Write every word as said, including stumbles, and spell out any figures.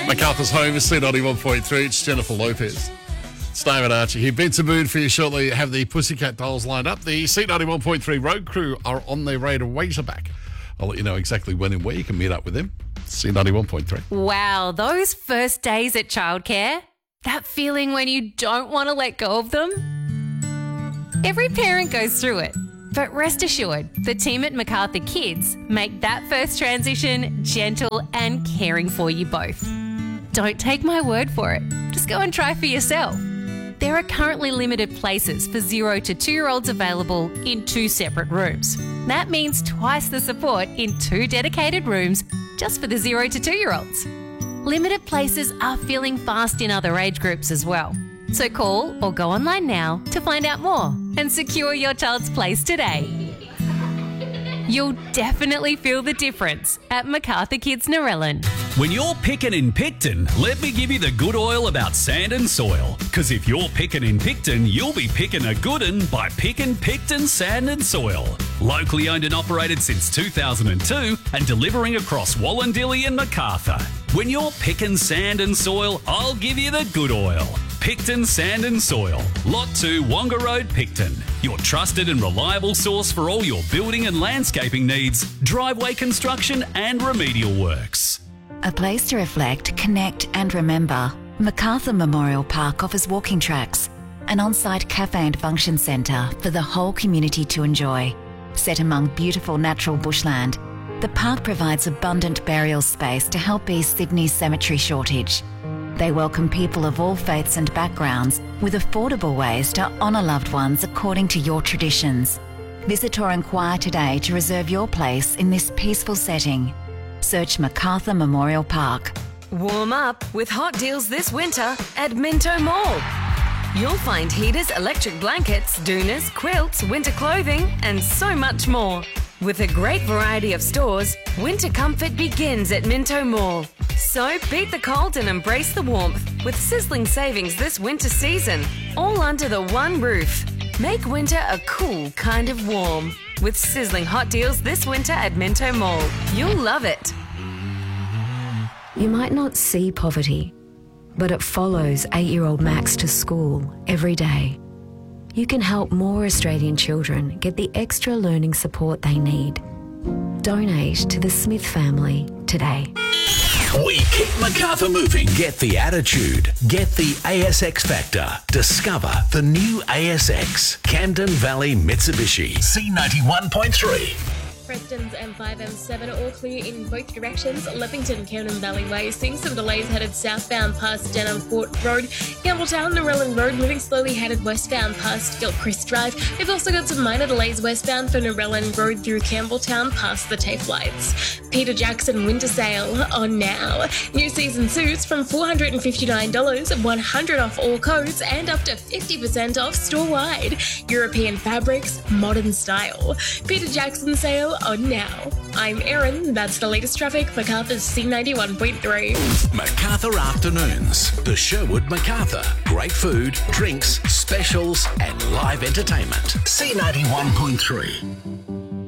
MacArthur's home is C ninety-one point three. It's Jennifer Lopez. It's David Archie here. Benson Moon for you shortly. Have the Pussycat Dolls lined up. The C ninety-one point three road crew are on their way to Razorback. I'll let you know exactly when and where you can meet up with them. C ninety-one point three. Wow, those first days at childcare. That feeling when you don't want to let go of them. Every parent goes through it. But rest assured, the team at MacArthur Kids make that first transition gentle and caring for you both. Don't take my word for it. Just go and try for yourself. There are currently limited places for zero to two-year-olds available in two separate rooms. That means twice the support in two dedicated rooms just for the zero to two-year-olds. Limited places are filling fast in other age groups as well. So call or go online now to find out more and secure your child's place today. You'll definitely feel the difference at MacArthur Kids Narellan. When you're picking in Picton, let me give you the good oil about sand and soil. Because if you're picking in Picton, you'll be picking a good un by picking Picton Sand and Soil. Locally owned and operated since two thousand two and delivering across Wallandilly and MacArthur. When you're picking sand and soil, I'll give you the good oil. Picton Sand and Soil, Lot two, Wonga Road, Picton. Your trusted and reliable source for all your building and landscaping needs, driveway construction and remedial works. A place to reflect, connect and remember. MacArthur Memorial Park offers walking tracks, an on-site cafe and function centre for the whole community to enjoy. Set among beautiful natural bushland, the park provides abundant burial space to help ease Sydney's cemetery shortage. They welcome people of all faiths and backgrounds with affordable ways to honour loved ones according to your traditions. Visit or inquire today to reserve your place in this peaceful setting. Search MacArthur Memorial Park. Warm up with hot deals this winter at Minto Mall. You'll find heaters, electric blankets, doonas, quilts, winter clothing and so much more. With a great variety of stores, winter comfort begins at Minto Mall. So beat the cold and embrace the warmth with sizzling savings this winter season, all under the one roof. Make winter a cool kind of warm with sizzling hot deals this winter at Minto Mall. You'll love it. You might not see poverty, but it follows eight-year-old Max to school every day. You can help more Australian children get the extra learning support they need. Donate to the Smith family today. We keep MacArthur moving. Get the attitude. Get the A S X factor. Discover the new A S X. Camden Valley Mitsubishi. C ninety-one point three. Preston's M five M seven all clear in both directions. Leppington, Camden Valley Way, seeing some delays headed southbound past Denham Fort Road. Campbelltown, Narellan Road, moving slowly headed westbound past Gilchrist Drive. We've also got some minor delays westbound for Narellan Road through Campbelltown past the TAFE lights. Peter Jackson winter sale on now. New season suits from four hundred fifty-nine dollars, one hundred dollars off all coats and up to fifty percent off store-wide. European fabrics, modern style. Peter Jackson sale on now. I'm Erin, that's the latest traffic, MacArthur's C ninety-one point three. MacArthur Afternoons. The Sherwood MacArthur. Great food, drinks, specials and live entertainment. C ninety-one point three.